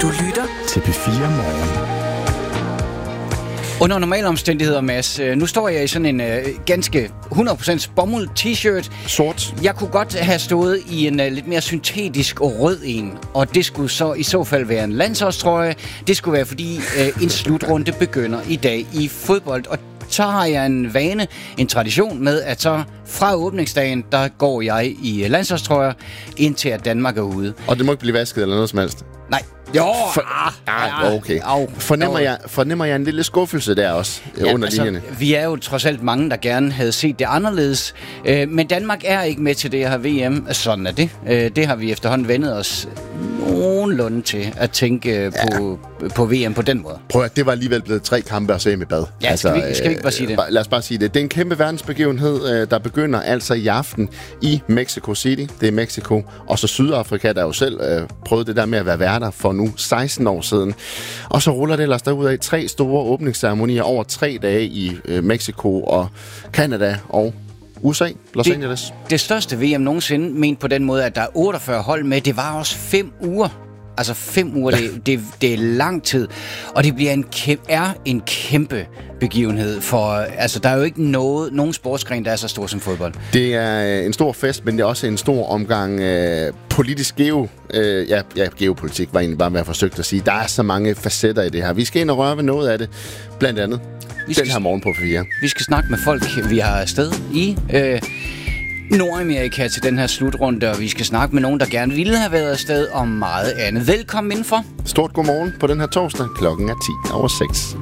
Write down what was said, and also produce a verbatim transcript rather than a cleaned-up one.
Du lytter til P fire Morgen. Under normale omstændigheder, Mads, nu står jeg i sådan en uh, ganske hundrede procent bomuld t-shirt. Sort. Jeg kunne godt have stået i en uh, lidt mere syntetisk rød en, og det skulle så i så fald være en landsholdstrøje. Det skulle være, fordi uh, en slutrunde begynder i dag i fodbold, og så har jeg en vane, en tradition med, at så fra åbningsdagen, der går jeg i landsholdstrøjer, indtil at Danmark er ude. Og det må ikke blive vasket eller noget som helst? Nej. Jo, For, ah, okay. Au, fornemmer, au. Jeg, fornemmer jeg en lille skuffelse der også, ja, under altså, linjerne? Vi er jo trods alt mange, der gerne havde set det anderledes. Øh, men Danmark er ikke med til det her V M. Sådan er det. Øh, det har vi efterhånden vendet os nogenlunde til at tænke ja. på, på V M på den måde. Prøv at det var alligevel blevet tre kampe og se med bad. Ja, altså, skal, vi, skal vi ikke bare sige det? Lad os bare sige det. Det er en kæmpe verdensbegivenhed, der begynder altså i aften i Mexico City. Det er Mexico. Og så Sydafrika, der jo selv øh, prøvede det der med at være værter for nu seksten år siden. Og så ruller det ellers derud af tre store åbningsceremonier over tre dage i øh, Mexico og Canada og U S A, Los det, Angeles. Det største V M nogensinde, ment på den måde, at der er otteogfyrre hold med. Det var også fem uger. Altså fem uger, det, det, det er lang tid. Og det bliver en kæm- er en kæmpe begivenhed. For altså, der er jo ikke noget, nogen sportsgren, der er så stor som fodbold. Det er en stor fest, men det er også en stor omgang øh, politisk geo... Øh, ja, ja, geopolitik var egentlig bare, hvad jeg forsøgte at sige. Der er så mange facetter i det her. Vi skal ind og røre ved noget af det. Blandt andet vi skal, den her morgen på P fire. Vi skal snakke med folk, vi har afsted i... Øh, Nordamerika til den her slutrunde, og vi skal snakke med nogen, der gerne ville have været afsted, og meget andet. Velkommen indenfor. Stort godmorgen på den her torsdag. Klokken er ti over seks.